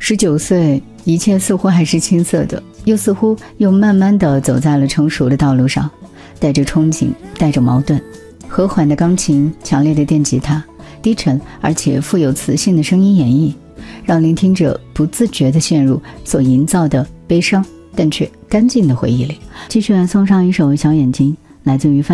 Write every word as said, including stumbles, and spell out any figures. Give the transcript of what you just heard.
十九岁，一切似乎还是青涩的，又似乎又慢慢地走在了成熟的道路上，带着憧憬，带着矛盾。和缓的钢琴，强烈的电吉他，低沉而且富有磁性的声音演绎，让聆听者不自觉地陷入所营造的悲伤但却干净的回忆里。继续来送上一首《小眼睛》，来自于范